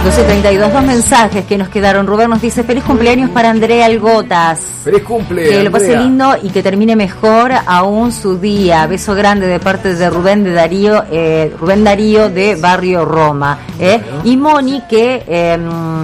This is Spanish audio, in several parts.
12:32, dos mensajes que nos quedaron. Rubén nos dice: feliz cumpleaños para Andrea Algotas. Feliz cumpleaños. Que lo pase lindo y que termine mejor aún su día. Beso grande de parte de Rubén Darío de Barrio Roma. Y Moni, que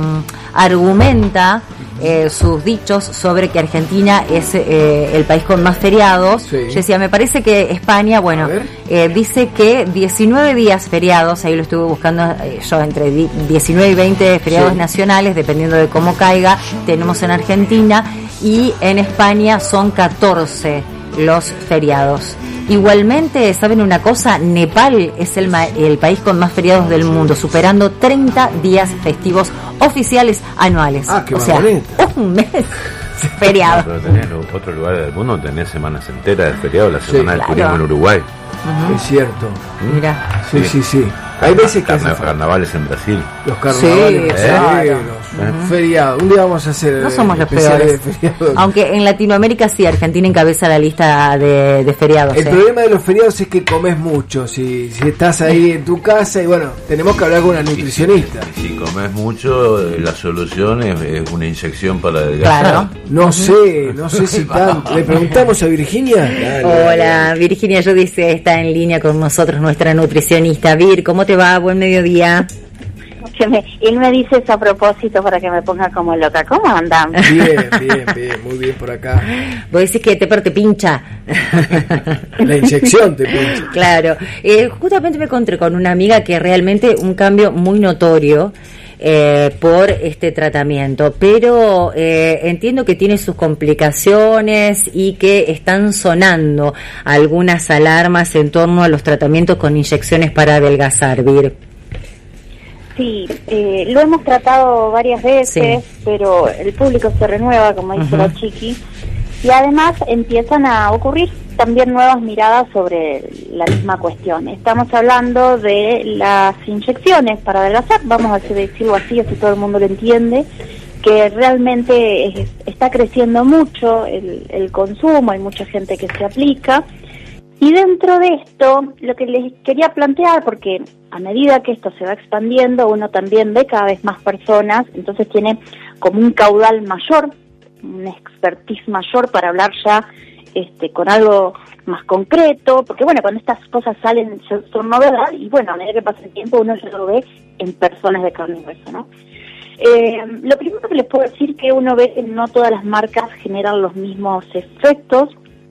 argumenta sus dichos sobre que Argentina es el país con más feriados. Sí. Yo decía, me parece que España, bueno, dice que 19 días feriados, ahí lo estuve buscando yo, entre 19 y 20 feriados nacionales, dependiendo de cómo caiga, tenemos en Argentina, y en España son 14 los feriados. Igualmente, ¿saben una cosa? Nepal es el país con más feriados del mundo, superando 30 días festivos oficiales anuales. Ah, qué o sea, bonito. Un mes feriado. Pero tenés otros lugares del mundo, tenés semanas enteras de feriado, la semana del turismo en Uruguay. Es cierto. Mira. Sí. Hay veces que hacen carnavales en Brasil. los carnavales, feriados. Un día vamos a hacer. No somos los peores. Aunque en Latinoamérica sí, Argentina encabeza la lista de feriados. El problema de los feriados es que comes mucho. Si estás ahí en tu casa, y bueno, tenemos que hablar con una nutricionista. Si comes mucho, la solución es una inyección para adelgazar. Claro. No sé si tanto. Le preguntamos a Virginia. Hola, Virginia Judice está en línea con nosotros, nuestra nutricionista. Vir, ¿cómo te va? Buen mediodía. Él me dice eso a propósito para que me ponga como loca. ¿Cómo andan? Bien, muy bien por acá. Vos decís que te pincha. La inyección te pincha. Claro. Justamente me encontré con una amiga que realmente un cambio muy notorio por este tratamiento, pero entiendo que tiene sus complicaciones y que están sonando algunas alarmas en torno a los tratamientos con inyecciones para adelgazar, Vir. Sí, lo hemos tratado varias veces, pero el público se renueva, como dice la Chiqui, y además empiezan a ocurrir también nuevas miradas sobre la misma cuestión. Estamos hablando de las inyecciones para adelgazar, vamos a decirlo así todo el mundo lo entiende, que realmente está creciendo mucho el consumo, hay mucha gente que se aplica. Y dentro de esto, lo que les quería plantear, porque a medida que esto se va expandiendo, uno también ve cada vez más personas, entonces tiene como un caudal mayor, una expertise mayor para hablar ya con algo más concreto, porque bueno, cuando estas cosas salen son novedad, y bueno, a medida que pasa el tiempo uno ya lo ve en personas de carne y hueso, ¿no? Lo primero que les puedo decir que uno ve que no todas las marcas generan los mismos efectos,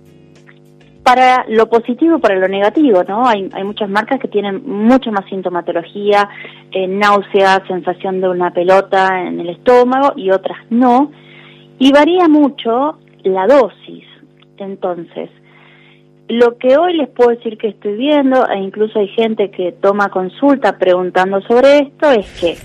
para lo positivo y para lo negativo, ¿no? Hay muchas marcas que tienen mucha más sintomatología, náusea, sensación de una pelota en el estómago, y otras no, y varía mucho la dosis. Entonces, lo que hoy les puedo decir que estoy viendo, e incluso hay gente que toma consulta preguntando sobre esto, es que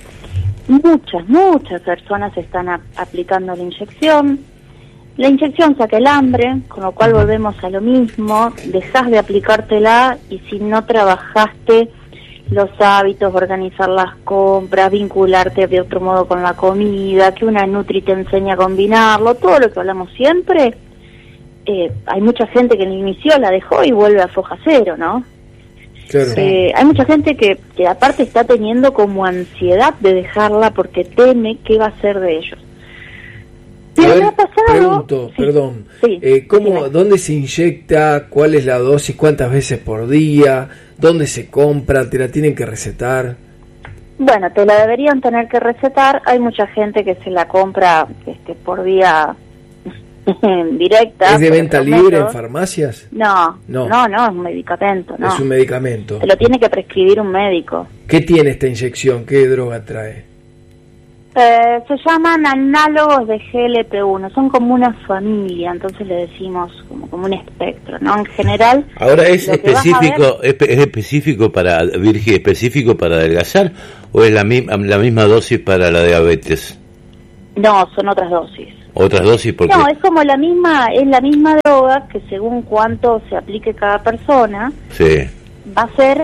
muchas personas están aplicando la inyección. La inyección saca el hambre, con lo cual volvemos a lo mismo, dejás de aplicártela y si no trabajaste los hábitos, organizar las compras, vincularte de otro modo con la comida, que una nutri te enseña a combinarlo, todo lo que hablamos siempre, hay mucha gente que la inició, la dejó y vuelve a foja cero, ¿no? Claro. Hay mucha gente que aparte está teniendo como ansiedad de dejarla porque teme qué va a ser de ellos. Pero me ha pasado... Perdón. Sí, ¿Dónde se inyecta? ¿Cuál es la dosis? ¿Cuántas veces por día? ¿Dónde se compra? ¿Te la tienen que recetar? Bueno, te la deberían tener que recetar. Hay mucha gente que se la compra por vía directa. ¿Es de venta libre en farmacias? No, es un medicamento. No. Es un medicamento. Te lo tiene que prescribir un médico. ¿Qué tiene esta inyección? ¿Qué droga trae? Se llaman análogos de GLP-1, son como una familia, entonces le decimos como un espectro, ¿no? En general... Ahora, ¿es específico para Virgen, específico para adelgazar o es la misma dosis para la diabetes? No, son otras dosis. ¿Otras dosis? Porque... No, es como la misma droga que según cuánto se aplique cada persona, va a ser...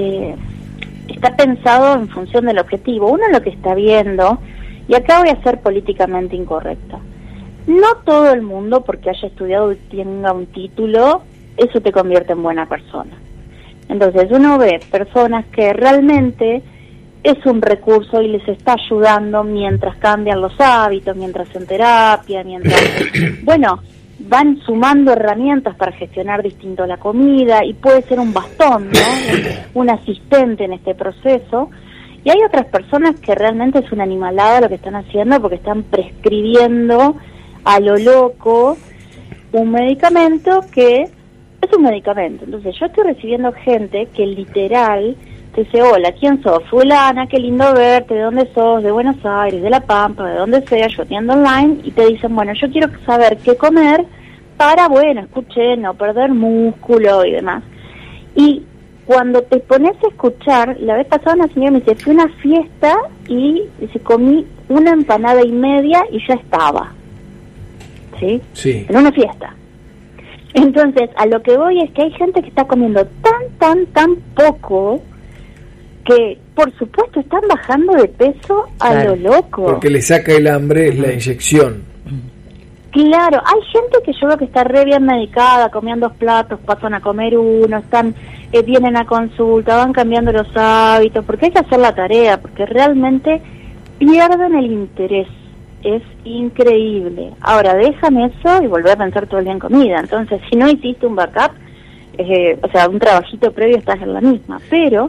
está pensado en función del objetivo. Uno lo que está viendo, y acá voy a ser políticamente incorrecta, no todo el mundo porque haya estudiado y tenga un título, eso te convierte en buena persona. Entonces uno ve personas que realmente es un recurso y les está ayudando mientras cambian los hábitos, mientras en terapia, mientras, bueno, van sumando herramientas para gestionar distinto la comida, y puede ser un bastón, ¿no? Un asistente en este proceso. Y hay otras personas que realmente es una animalada lo que están haciendo, porque están prescribiendo a lo loco un medicamento que es un medicamento. Entonces yo estoy recibiendo gente que literal te dice: hola, ¿quién sos? Fulana, qué lindo verte, ¿de dónde sos? De Buenos Aires, de La Pampa, de donde sea, yo atiendo online, y te dicen: bueno, yo quiero saber qué comer para, bueno, escuché, no perder músculo y demás. Y cuando te pones a escuchar, la vez pasada una señora me dice: fui a una fiesta y dice, comí una empanada y media y ya estaba. ¿Sí? Sí. En una fiesta. Entonces, a lo que voy es que hay gente que está comiendo tan poco que, por supuesto, están bajando de peso a lo loco. Porque le saca el hambre la inyección. Claro, hay gente que yo veo que está re bien medicada, comían 2 platos, pasan a comer uno, vienen a consulta, van cambiando los hábitos, porque hay que hacer la tarea, porque realmente pierden el interés. Es increíble. Ahora, déjame eso y volver a pensar todo el día en comida. Entonces, si no hiciste un backup, o sea, un trabajito previo, estás en la misma. Pero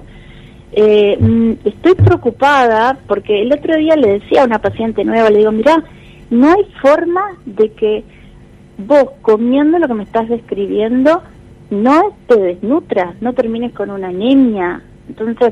estoy preocupada porque el otro día le decía a una paciente nueva, le digo: mirá, no hay forma de que vos, comiendo lo que me estás describiendo, no te desnutras, no termines con una anemia. Entonces,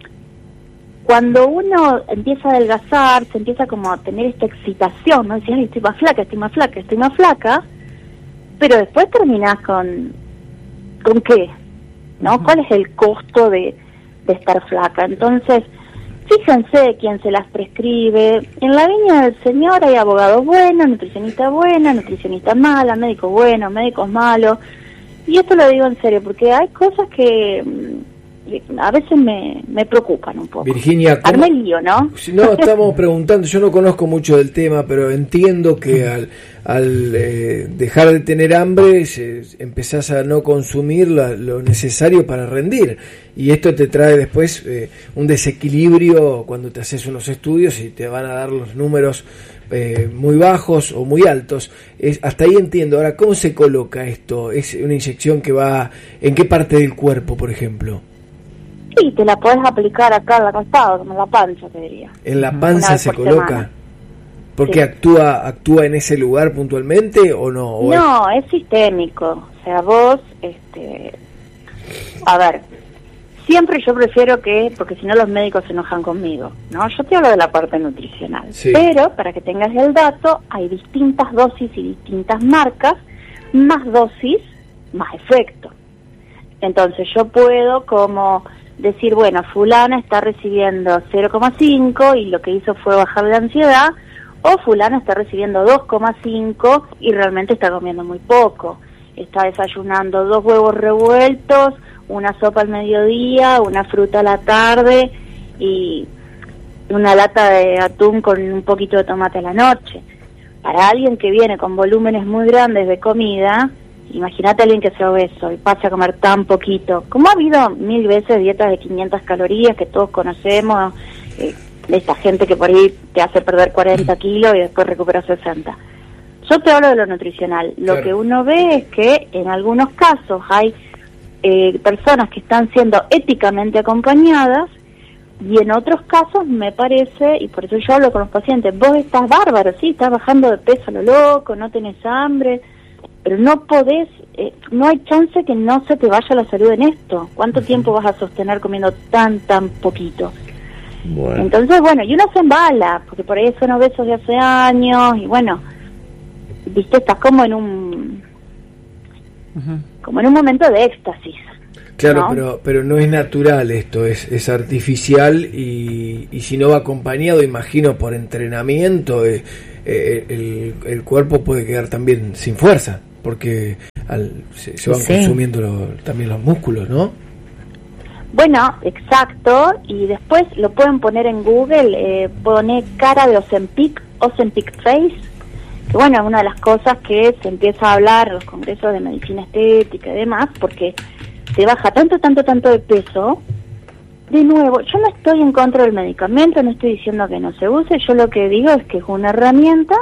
cuando uno empieza a adelgazar, se empieza como a tener esta excitación, ¿no? Decís: ay, estoy más flaca, pero después terminás ¿con qué? ¿No? ¿Cuál es el costo de estar flaca? Entonces, fíjense quién se las prescribe. En la viña del Señor hay abogados buenos, nutricionistas malas, médicos buenos, médicos malos. Y esto lo digo en serio, porque hay cosas que a veces me preocupan un poco. Virginia, arme lío, ¿no? No, estamos preguntando, yo no conozco mucho del tema, pero entiendo que al dejar de tener hambre empezás a no consumir lo necesario para rendir, y esto te trae después un desequilibrio cuando te haces unos estudios y te van a dar los números muy bajos o muy altos. Hasta ahí entiendo. Ahora, ¿cómo se coloca esto? ¿Es una inyección que va en qué parte del cuerpo, por ejemplo? Sí, te la podés aplicar acá al costado, como en la panza, te diría. ¿En la panza se coloca? Semana. ¿Porque sí. actúa en ese lugar puntualmente o no? ¿O no, es sistémico. O sea, vos, a ver, siempre yo prefiero porque si no los médicos se enojan conmigo, ¿no? Yo te hablo de la parte nutricional. Sí. Pero, para que tengas el dato, hay distintas dosis y distintas marcas, más dosis, más efecto. Entonces yo puedo como decir, bueno, fulana está recibiendo 0,5 y lo que hizo fue bajar la ansiedad, o fulana está recibiendo 2,5 y realmente está comiendo muy poco. Está desayunando 2 huevos revueltos, una sopa al mediodía, una fruta a la tarde y una lata de atún con un poquito de tomate a la noche. Para alguien que viene con volúmenes muy grandes de comida, imagínate a alguien que sea obeso y pase a comer tan poquito. Como ha habido 1000 veces dietas de 500 calorías que todos conocemos, de esta gente que por ahí te hace perder 40 kilos y después recupera 60. Yo te hablo de lo nutricional. Lo claro. que uno ve es que en algunos casos hay personas que están siendo éticamente acompañadas, y en otros casos me parece, y por eso yo hablo con los pacientes, vos estás bárbaro, sí, estás bajando de peso a lo loco, no tenés hambre, pero no podés, no hay chance que no se te vaya la salud en esto. ¿Cuánto tiempo vas a sostener comiendo tan poquito? Bueno. Entonces, bueno, y uno se embala, porque por ahí son obesos de hace años, y bueno, viste, estás como en un momento de éxtasis. Claro, ¿no? Pero no es natural esto, es artificial, y si no va acompañado, imagino, por entrenamiento, el cuerpo puede quedar también sin fuerza, porque se van consumiendo también los músculos, ¿no? Bueno, exacto, y después lo pueden poner en Google, pone cara de Ozempic Face, que bueno, es una de las cosas que se empieza a hablar en los congresos de medicina estética y demás, porque te baja tanto de peso de nuevo, yo no estoy en contra del medicamento, no estoy diciendo que no se use, yo lo que digo es que es una herramienta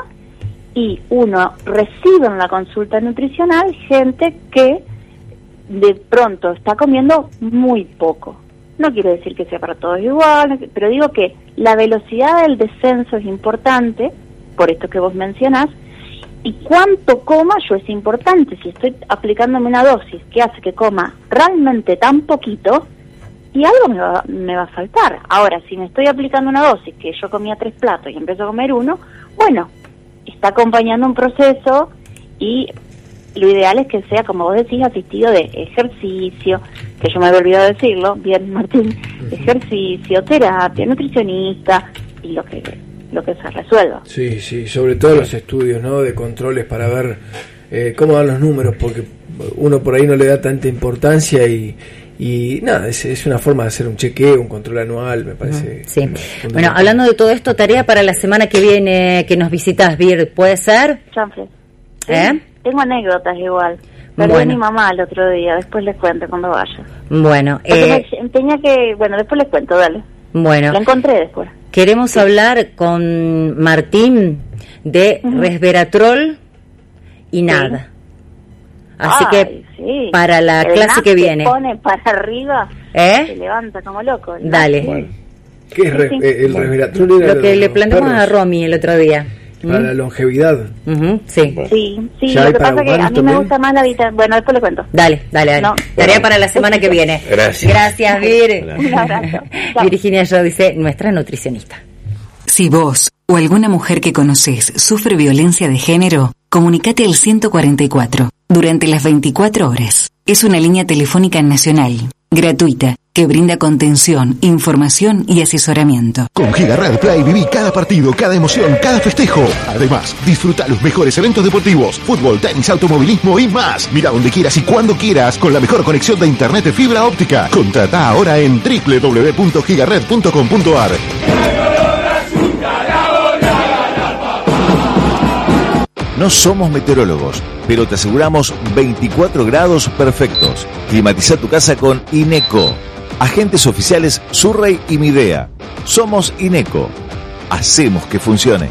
y uno recibe en la consulta nutricional gente que de pronto está comiendo muy poco. No quiere decir que sea para todos igual, pero digo que la velocidad del descenso es importante, por esto que vos mencionás, y cuánto coma yo es importante. Si estoy aplicándome una dosis que hace que coma realmente tan poquito, y algo me va a faltar. Ahora, si me estoy aplicando una dosis que yo comía 3 platos y empiezo a comer 1, bueno, está acompañando un proceso y lo ideal es que sea, como vos decís, asistido de ejercicio, que yo me había olvidado decirlo, bien Martín, ejercicio, terapia, nutricionista y lo que se resuelva. Sí, sobre todo los estudios, ¿no? De controles para ver cómo dan los números, porque uno por ahí no le da tanta importancia y nada, es una forma de hacer un chequeo, un control anual, me parece. Sí. Bueno, hablando de todo esto, tarea para la semana que viene que nos visitas, Bir, ¿puede ser? Chanfle. Tengo anécdotas igual. Perdí a mi mamá el otro día, después les cuento cuando vaya. Bueno, después les cuento, dale. Bueno. La encontré después. Queremos hablar con Martín de resveratrol y nada. Así que para la clase que viene. Se pone para arriba, se levanta como loco. Dale. Bueno. ¿Qué es el resveratrol? Lo que le planteamos a Romy el otro día. Para la longevidad. Sí. Lo que pasa es que a mí me gusta más la vitamina. Bueno, después le cuento. Dale. No. Tarea para la semana que viene. Gracias, Vir. Un abrazo. Virginia Yo dice, nuestra nutricionista. Si vos o alguna mujer que conoces sufre violencia de género, comunicate al 144 durante las 24 horas. Es una línea telefónica nacional, gratuita, que brinda contención, información y asesoramiento. Con Gigared Play viví cada partido, cada emoción, cada festejo. Además, disfruta los mejores eventos deportivos, fútbol, tenis, automovilismo y más. Mira donde quieras y cuando quieras con la mejor conexión de internet de fibra óptica. Contrata ahora en www.gigared.com.ar. No somos meteorólogos, pero te aseguramos 24 grados perfectos. Climatiza tu casa con INECO. Agentes oficiales Surrey y Midea. Somos INECO. Hacemos que funcione.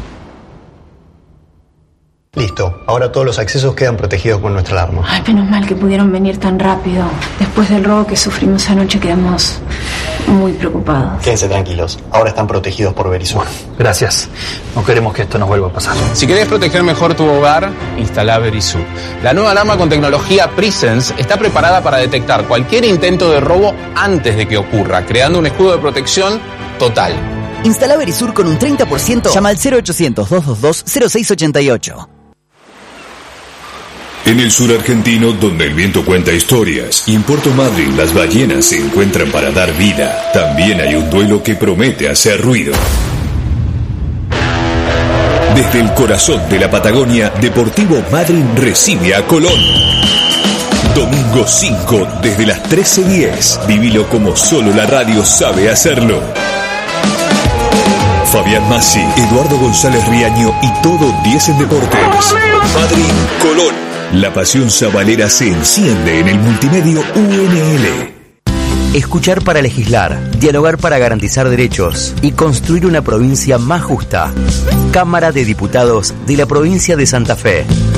Listo, ahora todos los accesos quedan protegidos con nuestra alarma. Ay, menos mal que pudieron venir tan rápido. Después del robo que sufrimos anoche quedamos muy preocupados. Quédense tranquilos, ahora están protegidos por Verisur. Gracias, no queremos que esto nos vuelva a pasar. Si querés proteger mejor tu hogar, instala Verisur. La nueva alarma con tecnología Presence está preparada para detectar cualquier intento de robo antes de que ocurra, creando un escudo de protección total. Instala Verisur con un 30%. Llama al 0800-222-0688. En el sur argentino, donde el viento cuenta historias, y en Puerto Madryn las ballenas se encuentran para dar vida, también hay un duelo que promete hacer ruido. Desde el corazón de la Patagonia, Deportivo Madryn recibe a Colón. Domingo 5, desde las 13:10. Vivilo como solo la radio sabe hacerlo. Fabián Massi, Eduardo González Riaño y todo 10 en Deportes. Madryn Colón. La pasión sabalera se enciende en el multimedio UNL. Escuchar para legislar, dialogar para garantizar derechos y construir una provincia más justa. Cámara de Diputados de la provincia de Santa Fe.